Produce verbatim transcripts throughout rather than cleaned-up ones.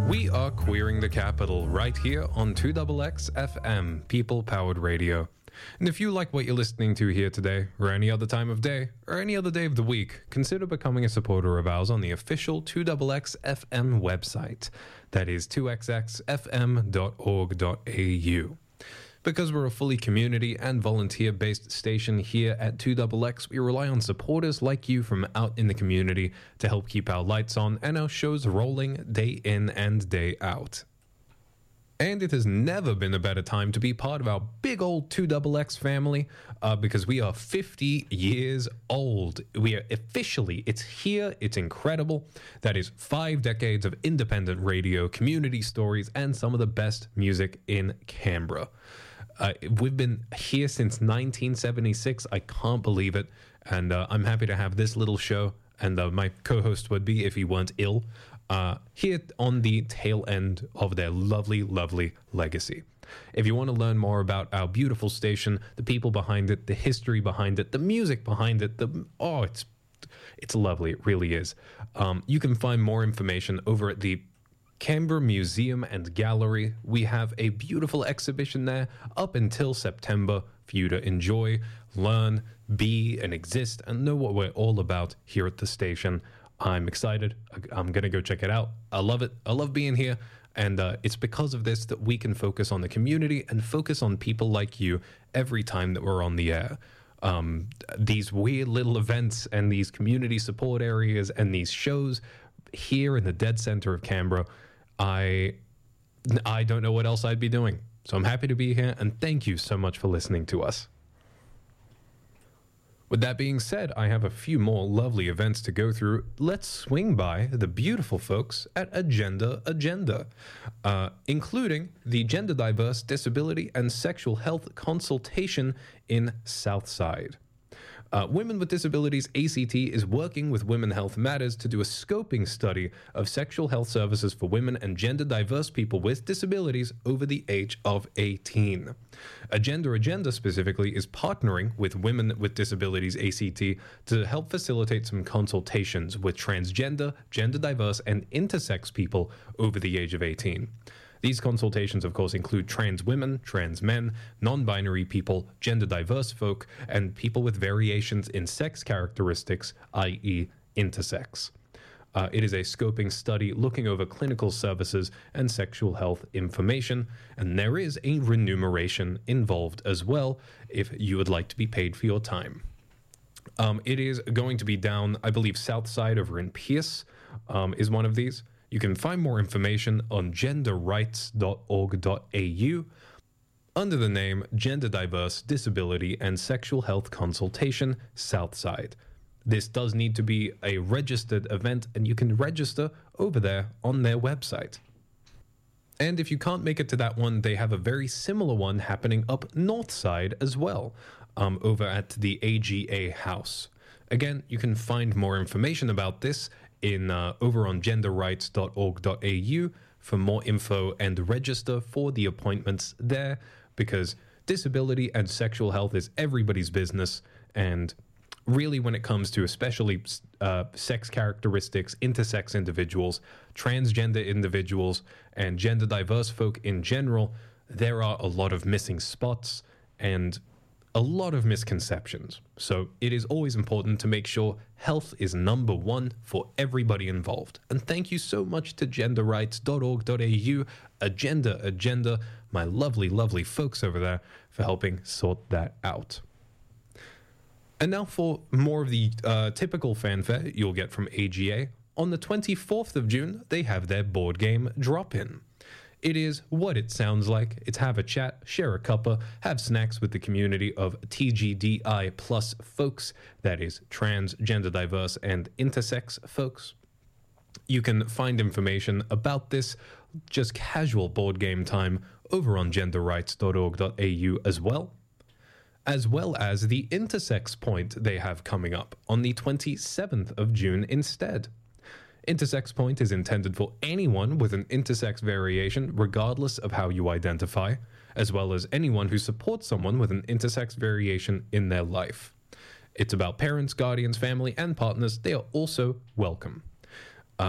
We are queering the capital right here on two X X F M, people-powered radio. And if you like what you're listening to here today, or any other time of day, or any other day of the week, consider becoming a supporter of ours on the official two X X F M website. That is two x x f m dot org dot a u. Because we're a fully community and volunteer-based station here at two X X, we rely on supporters like you from out in the community to help keep our lights on and our shows rolling day in and day out. And it has never been a better time to be part of our big old two X X family uh, because we are fifty years old. We are officially, it's here, it's incredible. That is five decades of independent radio, community stories, and some of the best music in Canberra. Uh, we've been here since nineteen seventy-six. I can't believe it. And uh, I'm happy to have this little show, and uh, my co-host would be if he weren't ill, uh, here on the tail end of their lovely, lovely legacy. If you want to learn more about our beautiful station, the people behind it, the history behind it, the music behind it, the oh, it's it's lovely. It really is. Um, you can find more information over at the Canberra Museum and Gallery. We have a beautiful exhibition there up until September for you to enjoy, learn, be, and exist, and know what we're all about here at the station. I'm excited. I'm going to go check it out. I love it. I love being here. And uh, it's because of this that we can focus on the community and focus on people like you every time that we're on the air. Um, these weird little events and these community support areas and these shows here in the dead center of Canberra, I I don't know what else I'd be doing. So I'm happy to be here, and thank you so much for listening to us. With that being said, I have a few more lovely events to go through. Let's swing by the beautiful folks at Agenda Agenda, uh, including the Gender Diverse Disability and Sexual Health Consultation in Southside. Uh, Women with Disabilities A C T is working with Women Health Matters to do a scoping study of sexual health services for women and gender diverse people with disabilities over the age of eighteen. Agenda Agenda specifically is partnering with Women with Disabilities A C T to help facilitate some consultations with transgender, gender diverse, and intersex people over the age of eighteen. These consultations, of course, include trans women, trans men, non-binary people, gender-diverse folk, and people with variations in sex characteristics, that is intersex. Uh, it is a scoping study looking over clinical services and sexual health information, and there is a remuneration involved as well if you would like to be paid for your time. Um, it is going to be down, I believe, Southside over in Pierce um, is one of these. You can find more information on gender rights dot org dot a u under the name Gender Diverse Disability and Sexual Health Consultation Southside. This does need to be a registered event, and you can register over there on their website. And if you can't make it to that one, they have a very similar one happening up Northside as well, um, over at the A G A House. Again, you can find more information about this in uh, over on gender rights dot org dot a u for more info and register for the appointments there, because disability and sexual health is everybody's business, and really when it comes to especially uh, sex characteristics, intersex individuals, transgender individuals, and gender diverse folk in general, there are a lot of missing spots and a lot of misconceptions. So it is always important to make sure health is number one for everybody involved. And thank you so much to gender rights dot org dot a u, Agenda Agenda, my lovely, lovely folks over there, for helping sort that out. And now for more of the uh, typical fanfare you'll get from A G A. On the twenty-fourth of June, they have their board game drop-in. It is what it sounds like. It's have a chat, share a cuppa, have snacks with the community of T G D I plus folks, that is trans, gender diverse, and intersex folks. You can find information about this, just casual board game time, over on gender rights dot org dot a u as well. As well as the intersex point they have coming up on the twenty-seventh of June instead. Intersex Point is intended for anyone with an intersex variation, regardless of how you identify, as well as anyone who supports someone with an intersex variation in their life. It's about parents, guardians, family, and partners. They are also welcome. Uh,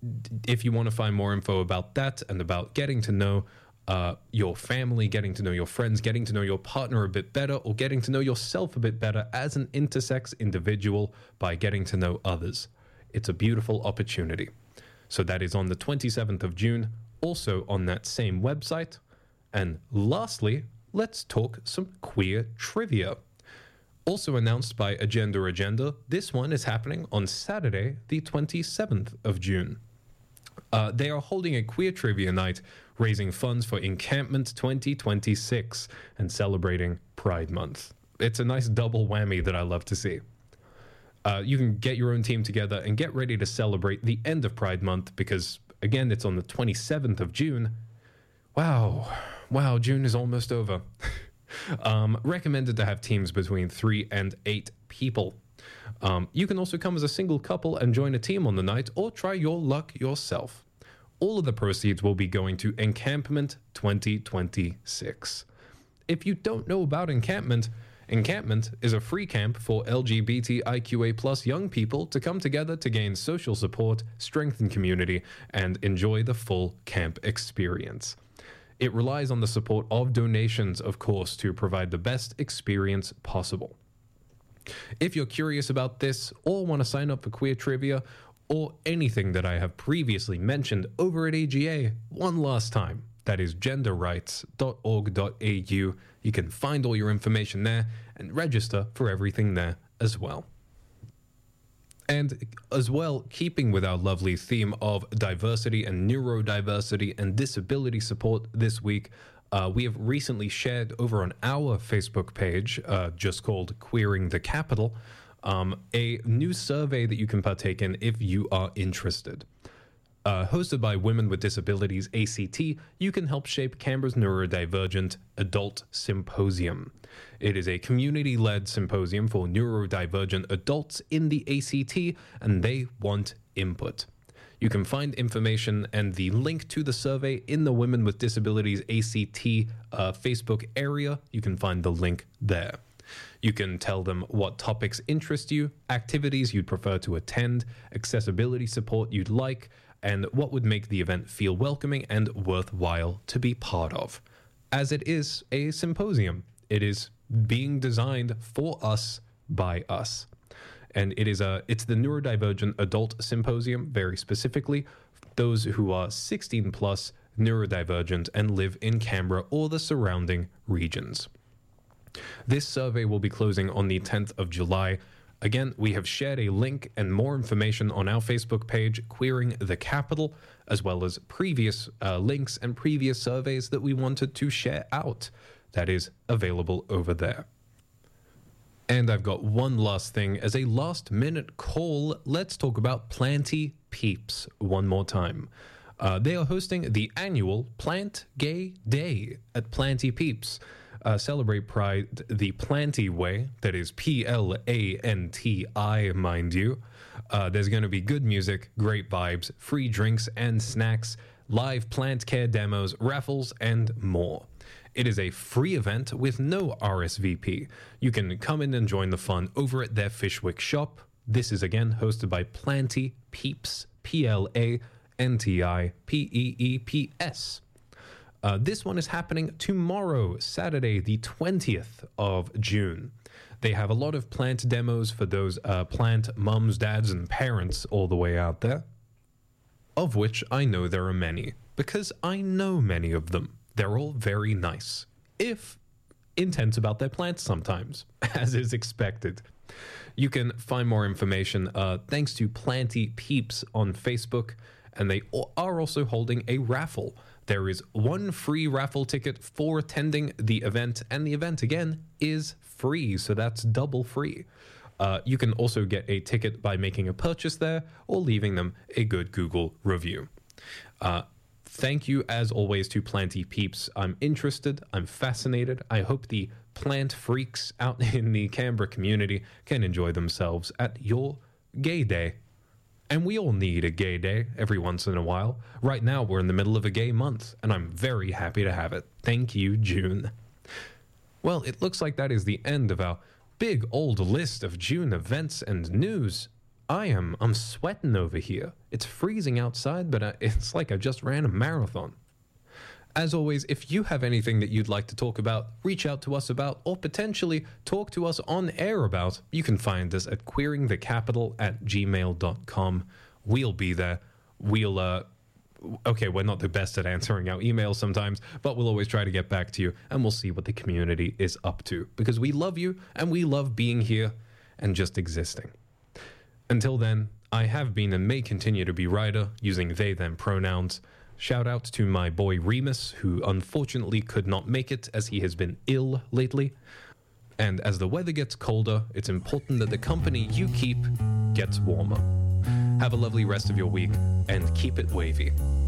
if you want to find more info about that and about getting to know uh, your family, getting to know your friends, getting to know your partner a bit better, or getting to know yourself a bit better as an intersex individual by getting to know others, it's a beautiful opportunity. So that is on the twenty-seventh of June, also on that same website. And lastly, let's talk some queer trivia. Also announced by Agenda Agenda, this one is happening on Saturday, the twenty-seventh of June. Uh, they are holding a queer trivia night, raising funds for Encampment twenty twenty-six and celebrating Pride Month. It's a nice double whammy that I love to see. Uh, you can get your own team together and get ready to celebrate the end of Pride Month because, again, it's on the twenty-seventh of June. Wow. Wow, June is almost over. um, recommended to have teams between three and eight people. Um, you can also come as a single couple and join a team on the night, or try your luck yourself. All of the proceeds will be going to Encampment twenty twenty-six. If you don't know about Encampment, Encampment is a free camp for L G B T I Q A plus young people to come together to gain social support, strengthen community, and enjoy the full camp experience. It relies on the support of donations, of course, to provide the best experience possible. If you're curious about this, or want to sign up for queer trivia, or anything that I have previously mentioned over at A G A one last time, that is gender rights dot org dot a u. You can find all your information there and register for everything there as well. And as well, keeping with our lovely theme of diversity and neurodiversity and disability support this week, uh, we have recently shared over on our Facebook page, uh, just called Queering the Capital, um, a new survey that you can partake in if you are interested. Uh, hosted by Women with Disabilities A C T, you can help shape Canberra's Neurodivergent Adult Symposium. It is a community-led symposium for neurodivergent adults in the A C T, and they want input. You can find information and the link to the survey in the Women with Disabilities A C T uh, Facebook area. You can find the link there. You can tell them what topics interest you, activities you'd prefer to attend, accessibility support you'd like, and what would make the event feel welcoming and worthwhile to be part of. As it is a symposium, it is being designed for us by us. And it is a it's the Neurodivergent Adult Symposium, very specifically, those who are sixteen plus, neurodivergent, and live in Canberra or the surrounding regions. This survey will be closing on the tenth of July. Again, we have shared a link and more information on our Facebook page, Queering the Capital, as well as previous uh, links and previous surveys that we wanted to share out. That is available over there. And I've got one last thing. As a last minute call, let's talk about Planty Peeps one more time. Uh, they are hosting the annual Plant Gay Day at Planty Peeps. Uh, celebrate Pride the Planty way, that is P L A N T I, mind you. Uh, there's going to be good music, great vibes, free drinks and snacks, live plant care demos, raffles, and more. It is a free event with no R S V P. You can come in and join the fun over at their Fishwick shop. This is again hosted by Planty Peeps, P L A N T I P E E P S. Uh, this one is happening tomorrow, Saturday, the twentieth of June. They have a lot of plant demos for those uh, plant mums, dads, and parents all the way out there, of which I know there are many, because I know many of them. They're all very nice, if intense about their plants sometimes, as is expected. You can find more information uh, thanks to Planty Peeps on Facebook, and they are also holding a raffle. There is one free raffle ticket for attending the event, and the event, again, is free, so that's double free. Uh, you can also get a ticket by making a purchase there or leaving them a good Google review. Uh, thank you, as always, to Planty Peeps. I'm interested. I'm fascinated. I hope the plant freaks out in the Canberra community can enjoy themselves at your gay day. And we all need a gay day every once in a while. Right now, we're in the middle of a gay month, and I'm very happy to have it. Thank you, June. Well, it looks like that is the end of our big old list of June events and news. I am. I'm sweating over here. It's freezing outside, but uh, it's like I just ran a marathon. As always, if you have anything that you'd like to talk about, reach out to us about, or potentially talk to us on air about, you can find us at queeringthecapital at gmail dot com. We'll be there. We'll, uh, okay, we're not the best at answering our emails sometimes, but we'll always try to get back to you, and we'll see what the community is up to, because we love you, and we love being here and just existing. Until then, I have been and may continue to be Ryder, using they-them pronouns. Shout out to my boy Remus, who unfortunately could not make it as he has been ill lately. And as the weather gets colder, it's important that the company you keep gets warmer. Have a lovely rest of your week, and keep it wavy.